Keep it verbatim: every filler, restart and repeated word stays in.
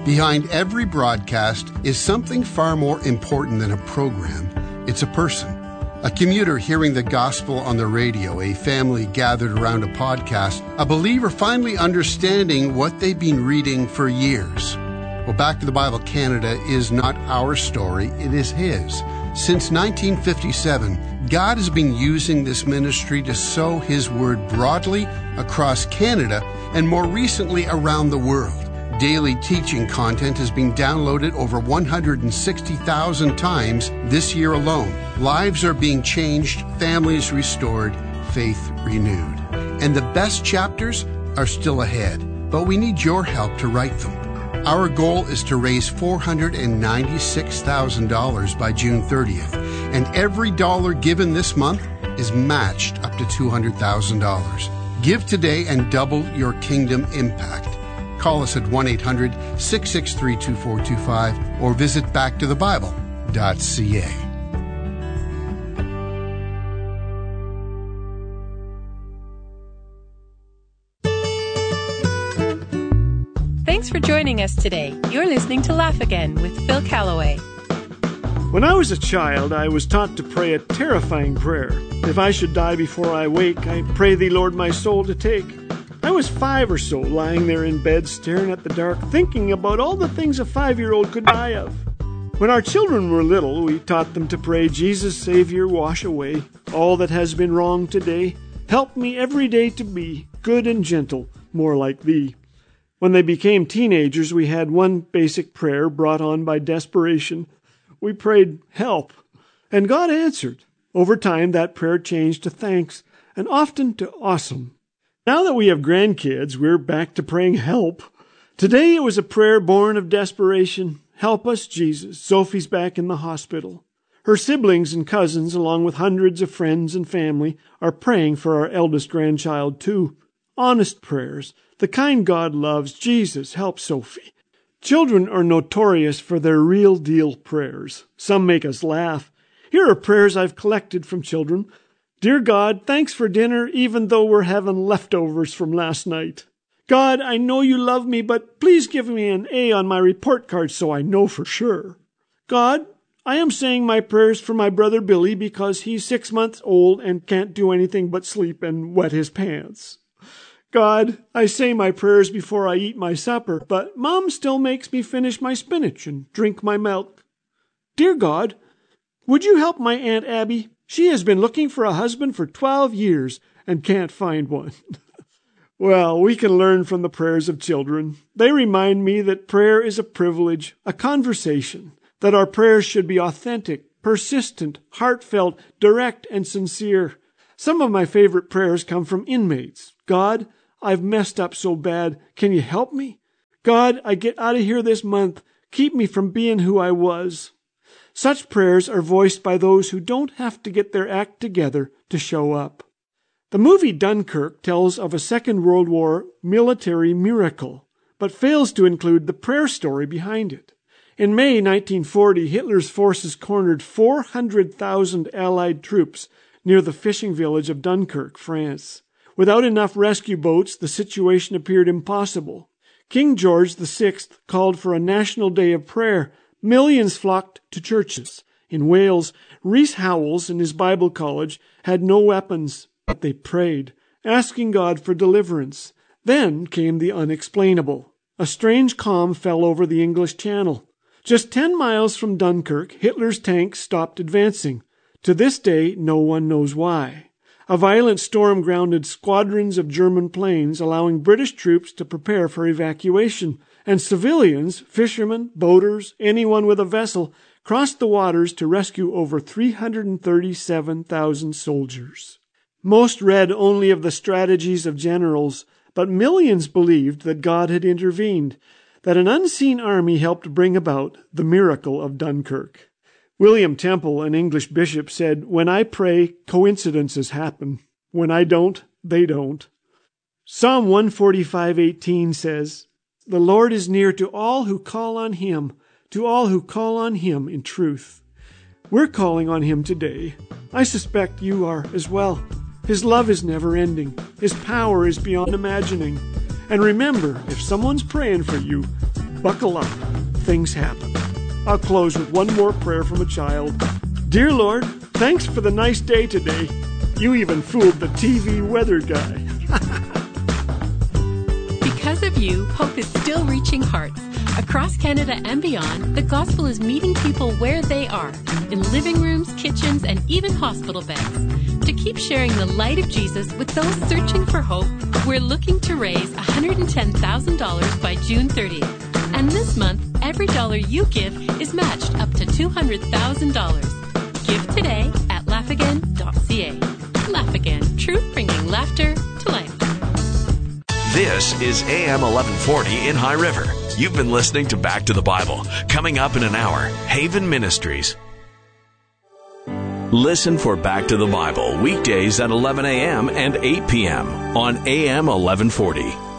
Behind every broadcast is something far more important than a program. It's a person. A commuter hearing the gospel on the radio, a family gathered around a podcast, a believer finally understanding what they've been reading for years. Well, Back to the Bible Canada is not our story, it is His. Since nineteen fifty-seven, God has been using this ministry to sow His word broadly across Canada and more recently around the world. Daily teaching content has been downloaded over one hundred sixty thousand times this year alone. Lives are being changed, families restored, faith renewed. And the best chapters are still ahead, but we need your help to write them. Our goal is to raise four hundred ninety-six thousand dollars by June thirtieth, and every dollar given this month is matched up to two hundred thousand dollars. Give today and double your kingdom impact. Call us at one eight hundred six six three two four two five or visit back to the bible dot c a. Thanks for joining us today. You're listening to Laugh Again with Phil Callaway. When I was a child, I was taught to pray a terrifying prayer. If I should die before I wake, I pray thee, Lord, my soul to take. I was five or so, lying there in bed, staring at the dark, thinking about all the things a five-year-old could die of. When our children were little, we taught them to pray, Jesus, Savior, wash away all that has been wrong today. Help me every day to be good and gentle, more like thee. When they became teenagers, we had one basic prayer brought on by desperation. We prayed, help, and God answered. Over time, that prayer changed to thanks, and often to awesome. Now that we have grandkids, we're back to praying help. Today it was a prayer born of desperation. Help us, Jesus. Sophie's back in the hospital. Her siblings and cousins, along with hundreds of friends and family, are praying for our eldest grandchild, too. Honest prayers, the kind God loves. Jesus, help Sophie. Children are notorious for their real-deal prayers. Some make us laugh. Here are prayers I've collected from children. Dear God, thanks for dinner, even though we're having leftovers from last night. God, I know you love me, but please give me an A on my report card so I know for sure. God, I am saying my prayers for my brother Billy because he's six months old and can't do anything but sleep and wet his pants. God, I say my prayers before I eat my supper, but Mom still makes me finish my spinach and drink my milk. Dear God, would you help my Aunt Abby? She has been looking for a husband for twelve years and can't find one. Well, we can learn from the prayers of children. They remind me that prayer is a privilege, a conversation, that our prayers should be authentic, persistent, heartfelt, direct, and sincere. Some of my favorite prayers come from inmates. God, I've messed up so bad. Can you help me? God, I get out of here this month. Keep me from being who I was. Such prayers are voiced by those who don't have to get their act together to show up. The movie Dunkirk tells of a Second World War military miracle, but fails to include the prayer story behind it. In May nineteen forty, Hitler's forces cornered four hundred thousand Allied troops near the fishing village of Dunkirk, France. Without enough rescue boats, the situation appeared impossible. King George the Sixth called for a national day of prayer. Millions flocked to churches. In Wales, Rhys Howells in his Bible college had no weapons, but they prayed, asking God for deliverance. Then came the unexplainable. A strange calm fell over the English Channel. Just ten miles from Dunkirk, Hitler's tanks stopped advancing. To this day, no one knows why. A violent storm grounded squadrons of German planes, allowing British troops to prepare for evacuation. And civilians, fishermen, boaters, anyone with a vessel, crossed the waters to rescue over three hundred thirty-seven thousand soldiers. Most read only of the strategies of generals, but millions believed that God had intervened, that an unseen army helped bring about the miracle of Dunkirk. William Temple, an English bishop, said, "When I pray, coincidences happen. When I don't, they don't." Psalm one forty-five eighteen says, "The Lord is near to all who call on Him, to all who call on Him in truth." We're calling on Him today. I suspect you are as well. His love is never ending. His power is beyond imagining. And remember, if someone's praying for you, buckle up. Things happen. I'll close with one more prayer from a child. Dear Lord, thanks for the nice day today. You even fooled the T V weather guy. Because of you, hope is still reaching hearts. Across Canada and beyond, the gospel is meeting people where they are, in living rooms, kitchens, and even hospital beds. To keep sharing the light of Jesus with those searching for hope, we're looking to raise one hundred ten thousand dollars by June thirtieth. And this month, every dollar you give is matched up to two hundred thousand dollars. Give today at laugh again dot c a. Laugh Again, truth bringing laughter to life. This is A M eleven forty in High River. You've been listening to Back to the Bible. Coming up in an hour, Haven Ministries. Listen for Back to the Bible weekdays at eleven a.m. and eight p.m. on A M eleven forty.